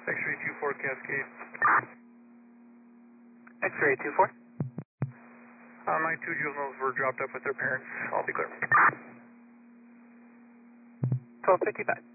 X-ray 24 Cascade. X-ray 24. My two juveniles were dropped off with their parents. I'll be clear. 1255.